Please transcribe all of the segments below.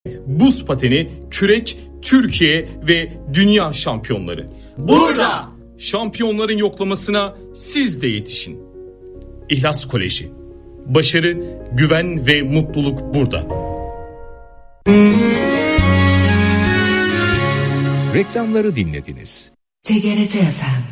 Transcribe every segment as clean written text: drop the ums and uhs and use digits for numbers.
Buz pateni, kürek, Türkiye ve dünya şampiyonları. Burada! Şampiyonların yoklamasına siz de yetişin. İhlas Koleji. Başarı, güven ve mutluluk burada. Reklamları dinlediniz. TGRT FM.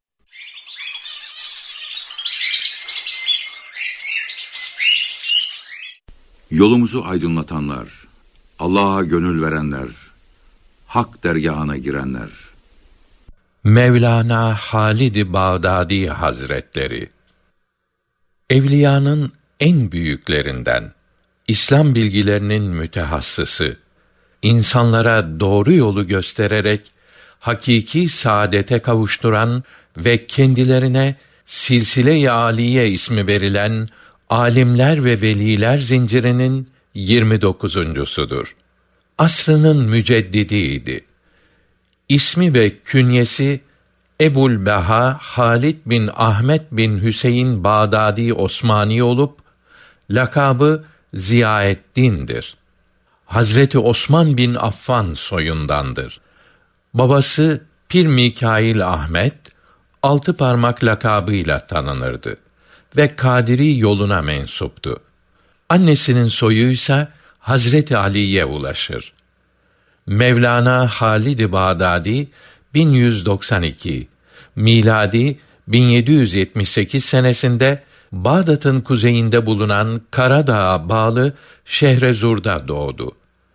Yolumuzu aydınlatanlar, Allah'a gönül verenler, hak dergâhına girenler. Mevlana Halid-i Bağdadi Hazretleri, evliyanın en büyüklerinden, İslam bilgilerinin mütehassısı, insanlara doğru yolu göstererek hakiki saadete kavuşturan ve kendilerine Silsile-i Âliye ismi verilen alimler ve veliler zincirinin 29'uncusudur. Asrının müceddidiydi. İsmi ve künyesi Ebu'l-Beha Halid bin Ahmet bin Hüseyin Bağdadi Osmani olup lakabı Ziyaeddin'dir. Hazreti Osman bin Affan soyundandır. Babası Pir Mikail Ahmet, altı parmak lakabıyla tanınırdı ve Kadiri yoluna mensuptu. Annesinin soyuysa Hazreti Ali'ye ulaşır. Mevlana Halid-i Bağdadi 1192 miladi 1778 senesinde Bağdat'ın kuzeyinde bulunan Karadağ'a bağlı Şehrezur'da doğdu.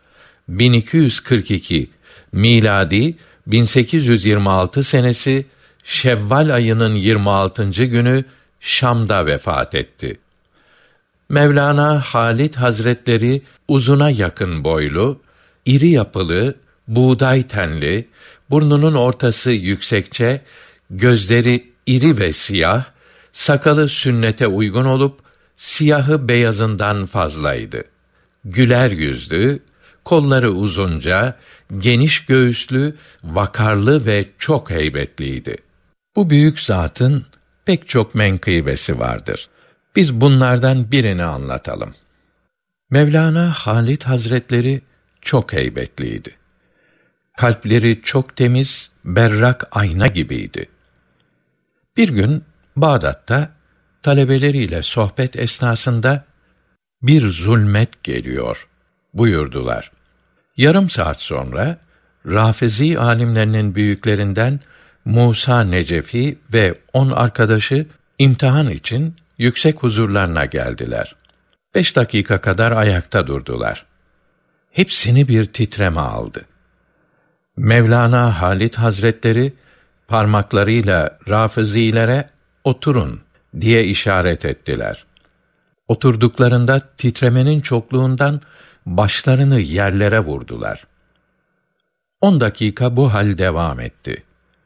1242 miladi 1826 senesi Şevval ayının 26. günü Şam'da vefat etti. Mevlana Halid Hazretleri uzuna yakın boylu, iri yapılı, buğday tenli, burnunun ortası yüksekçe, gözleri iri ve siyah, sakalı sünnete uygun olup siyahı beyazından fazlaydı. Güler yüzlü, kolları uzunca, geniş göğüslü, vakarlı ve çok heybetliydi. Bu büyük zatın pek çok menkıbesi vardır. Biz bunlardan birini anlatalım. Mevlana Halid Hazretleri çok heybetliydi. Kalpleri çok temiz, berrak ayna gibiydi. Bir gün Bağdat'ta talebeleriyle sohbet esnasında bir zulmet geliyor buyurdular. Yarım saat sonra Rafizi alimlerinin büyüklerinden Musa Necefi ve 10 arkadaşı imtihan için yüksek huzurlarına geldiler. 5 dakika kadar ayakta durdular. Hepsini bir titreme aldı. Mevlana Halid Hazretleri parmaklarıyla Rafizilere oturun diye işaret ettiler. Oturduklarında titremenin çokluğundan başlarını yerlere vurdular. 10 dakika bu hal devam etti.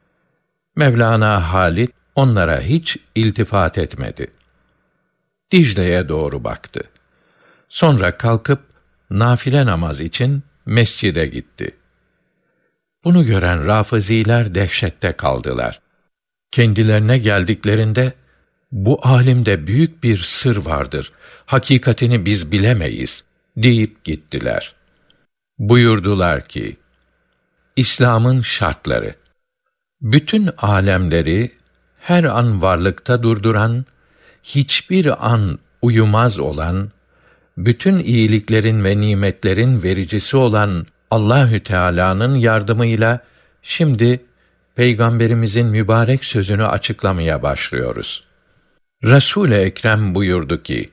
Mevlana Halid onlara hiç iltifat etmedi. Dicle'ye doğru baktı. Sonra kalkıp nafile namaz için mescide gitti. Bunu gören Rafiziler dehşette kaldılar. Kendilerine geldiklerinde, bu alimde büyük bir sır vardır, hakikatini biz bilemeyiz deyip gittiler. Buyurdular ki, İslam'ın şartları, bütün alemleri her an varlıkta durduran, hiçbir an uyumaz olan, bütün iyiliklerin ve nimetlerin vericisi olan Allahü Teala'nın yardımıyla şimdi Peygamberimizin mübarek sözünü açıklamaya başlıyoruz. Resul-i Ekrem buyurdu ki: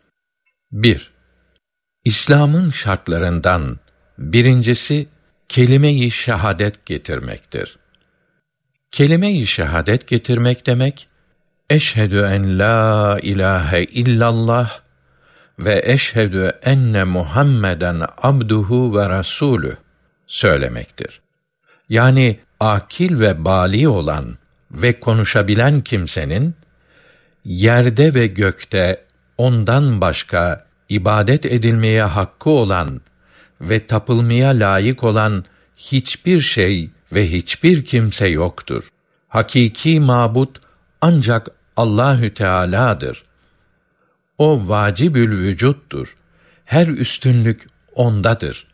1. İslam'ın şartlarından birincisi kelime-i şehadet getirmektir. Kelime-i şehadet getirmek demek, eşhedü en la ilahe illallah ve eşhedü enne Muhammeden abduhu ve rasulü söylemektir. Yani akil ve bâli olan ve konuşabilen kimsenin yerde ve gökte ondan başka ibadet edilmeye hakkı olan ve tapılmaya layık olan hiçbir şey ve hiçbir kimse yoktur. Hakiki mabut ancak Allahü Teala'dır. O vacibül vücuttur. Her üstünlük ondadır.